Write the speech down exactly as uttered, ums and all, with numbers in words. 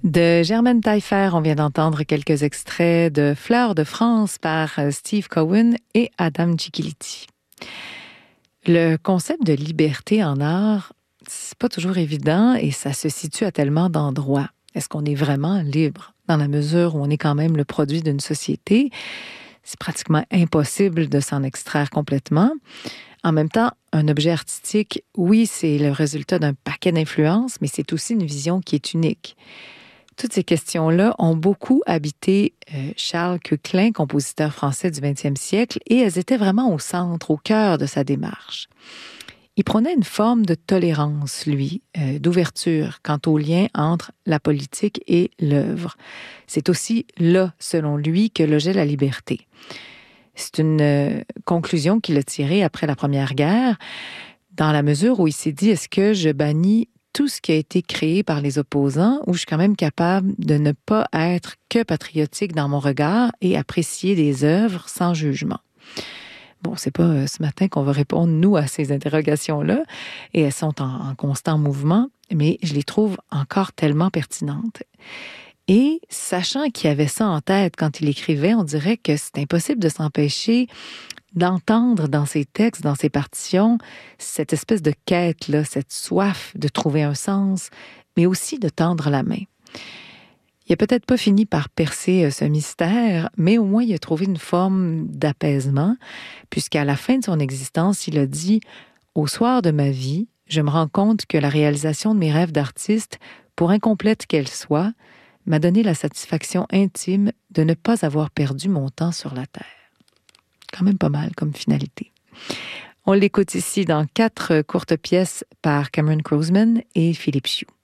De Germaine Taillefer, on vient d'entendre quelques extraits de Fleurs de France par Steve Cohen et Adam Cicchiliti. Le concept de liberté en art, c'est pas toujours évident et ça se situe à tellement d'endroits. Est-ce qu'on est vraiment libre dans la mesure où on est quand même le produit d'une société? C'est pratiquement impossible de s'en extraire complètement. En même temps, un objet artistique, oui, c'est le résultat d'un paquet d'influences, mais c'est aussi une vision qui est unique. Toutes ces questions-là ont beaucoup habité euh, Charles Koechlin, compositeur français du vingtième siècle, et elles étaient vraiment au centre, au cœur de sa démarche. Il prenait une forme de tolérance, lui, euh, d'ouverture quant au lien entre la politique et l'œuvre. C'est aussi là, selon lui, que logeait la liberté. C'est une euh, conclusion qu'il a tirée après la Première Guerre, dans la mesure où il s'est dit, est-ce que je bannis tout ce qui a été créé par les opposants, où je suis quand même capable de ne pas être que patriotique dans mon regard et apprécier des œuvres sans jugement. Bon, c'est pas euh, ce matin qu'on va répondre, nous, à ces interrogations-là, et elles sont en, en constant mouvement, mais je les trouve encore tellement pertinentes. Et sachant qu'il avait ça en tête quand il écrivait, on dirait que c'est impossible de s'empêcher d'entendre dans ses textes, dans ses partitions, cette espèce de quête-là, cette soif de trouver un sens, mais aussi de tendre la main. Il n'a peut-être pas fini par percer ce mystère, mais au moins il a trouvé une forme d'apaisement, puisqu'à la fin de son existence, il a dit « Au soir de ma vie, je me rends compte que la réalisation de mes rêves d'artiste, pour incomplète qu'elle soit, m'a donné la satisfaction intime de ne pas avoir perdu mon temps sur la terre. » Quand même pas mal comme finalité. On l'écoute ici dans quatre courtes pièces par Cameron Croasman et Philippe Chiu.